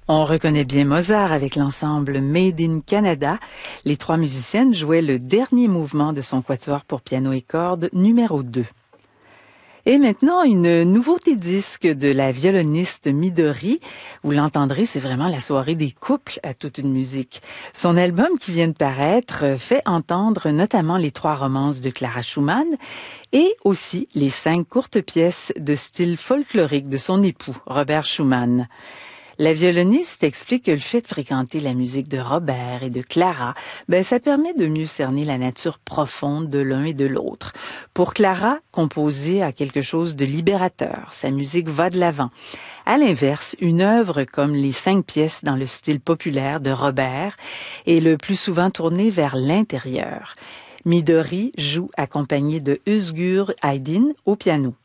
On reconnaît bien Mozart avec l'ensemble Made in Canada. Les trois musiciennes jouaient le dernier mouvement de son quatuor pour piano et cordes numéro 2. Et maintenant, une nouveauté disque de la violoniste Midori. Vous l'entendrez, c'est vraiment la soirée des couples à toute une musique. Son album qui vient de paraître fait entendre notamment les 3 romances de Clara Schumann et aussi les 5 courtes pièces de style folklorique de son époux, Robert Schumann. La violoniste explique que le fait de fréquenter la musique de Robert et de Clara, ça permet de mieux cerner la nature profonde de l'un et de l'autre. Pour Clara, composer a quelque chose de libérateur. Sa musique va de l'avant. À l'inverse, une œuvre comme les 5 pièces dans le style populaire de Robert est le plus souvent tournée vers l'intérieur. Midori joue accompagnée de Özgür Aydin au piano.